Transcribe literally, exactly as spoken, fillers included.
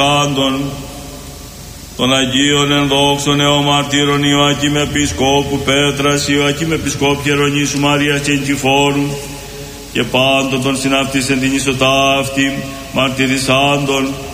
Πάντων των Αγίων ενδόξων εωμαρτύρων Ιωακήμ Επισκόπου Πέτρας, Ιωακήμ Επισκόπου Γερονήσου Μαρίας και Εγκυφόρου και πάντων των συναυτής εν την ισοτάφτη μαρτυρισσάντων